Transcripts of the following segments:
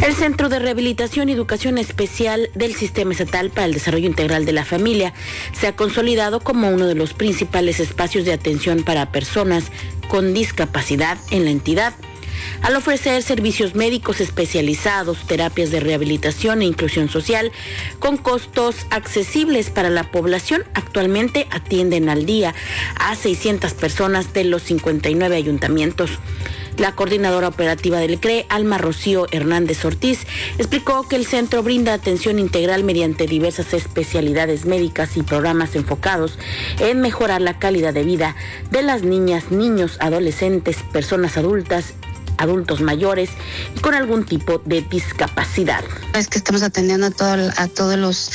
El Centro de Rehabilitación y Educación Especial del Sistema Estatal para el Desarrollo Integral de la Familia se ha consolidado como uno de los principales espacios de atención para personas con discapacidad en la entidad. Al ofrecer servicios médicos especializados, terapias de rehabilitación e inclusión social con costos accesibles para la población, actualmente atienden al día a 600 personas de los 59 ayuntamientos. La coordinadora operativa del CRE, Alma Rocío Hernández Ortiz, explicó que el centro brinda atención integral mediante diversas especialidades médicas y programas enfocados en mejorar la calidad de vida de las niñas, niños, adolescentes, personas adultas, adultos mayores y con algún tipo de discapacidad. Es que estamos atendiendo a todos los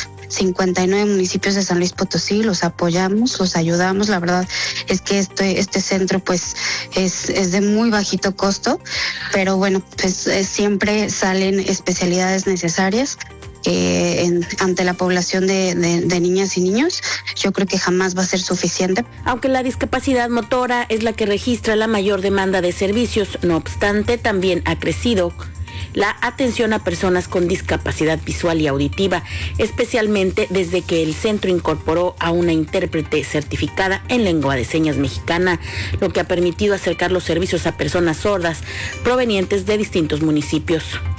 59 municipios de San Luis Potosí, los apoyamos, los ayudamos. La verdad es que este centro pues es de muy bajito costo, pero bueno, pues siempre salen especialidades necesarias ante la población de niñas y niños. Yo creo que jamás va a ser suficiente. Aunque la discapacidad motora es la que registra la mayor demanda de servicios, no obstante, también ha crecido la atención a personas con discapacidad visual y auditiva, especialmente desde que el centro incorporó a una intérprete certificada en lengua de señas mexicana, lo que ha permitido acercar los servicios a personas sordas provenientes de distintos municipios.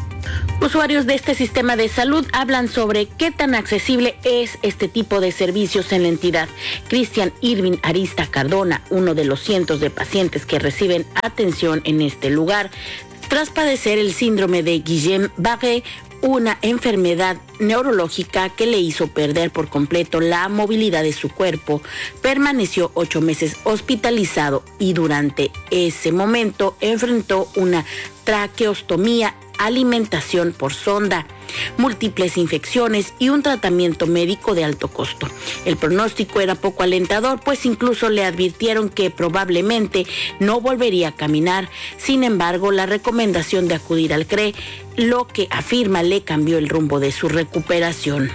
Usuarios de este sistema de salud hablan sobre qué tan accesible es este tipo de servicios en la entidad. Cristian Irving Arista Cardona, uno de los cientos de pacientes que reciben atención en este lugar, tras padecer el síndrome de Guillain-Barré, una enfermedad neurológica que le hizo perder por completo la movilidad de su cuerpo, permaneció 8 meses hospitalizado y durante ese momento enfrentó una traqueostomía, alimentación por sonda, múltiples infecciones y un tratamiento médico de alto costo. El pronóstico era poco alentador, pues incluso le advirtieron que probablemente no volvería a caminar. Sin embargo, la recomendación de acudir al CRE, lo que afirma le cambió el rumbo de su recuperación.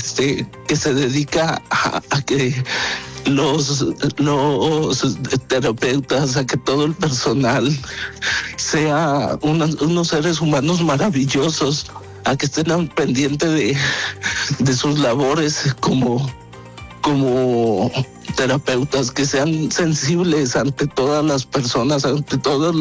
Que se dedica a que los terapeutas, a que todo el personal sea unos seres humanos maravillosos, a que estén al pendiente de sus labores como terapeutas, que sean sensibles ante todas las personas, ante todos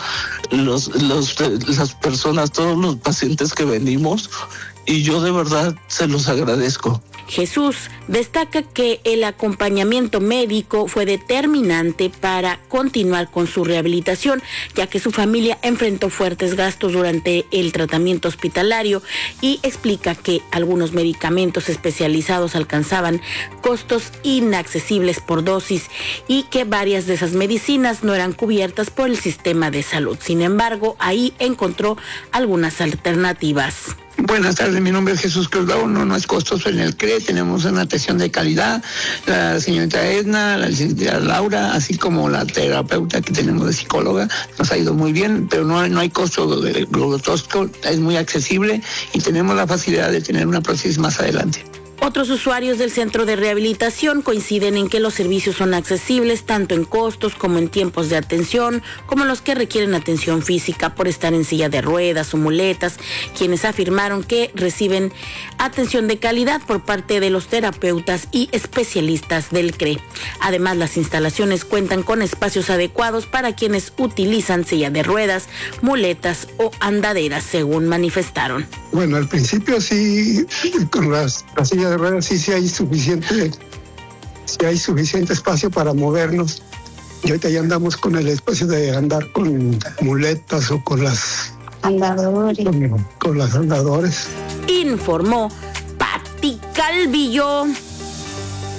las personas, todos los pacientes que venimos, y yo de verdad se los agradezco. Jesús destaca que el acompañamiento médico fue determinante para continuar con su rehabilitación, ya que su familia enfrentó fuertes gastos durante el tratamiento hospitalario, y explica que algunos medicamentos especializados alcanzaban costos inaccesibles por dosis y que varias de esas medicinas no eran cubiertas por el sistema de salud. Sin embargo, ahí encontró algunas alternativas. Buenas tardes, mi nombre es Jesús Cruzado. No es costoso en el CRE, tenemos una atención de calidad. La señorita Edna, la licenciada Laura, así como la terapeuta que tenemos de psicóloga, nos ha ido muy bien, pero no hay costo de glotosco, es muy accesible y tenemos la facilidad de tener una prótesis más adelante. Otros usuarios del centro de rehabilitación coinciden en que los servicios son accesibles tanto en costos como en tiempos de atención, como los que requieren atención física por estar en silla de ruedas o muletas, quienes afirmaron que reciben atención de calidad por parte de los terapeutas y especialistas del CRE. Además, las instalaciones cuentan con espacios adecuados para quienes utilizan silla de ruedas, muletas o andaderas, según manifestaron. Bueno, al principio sí, con la silla de ruedas sí hay suficiente espacio para movernos. Y ahorita ya andamos con el espacio de andar con muletas o con las andadores. Con las andadores. Informó Pati Calvillo.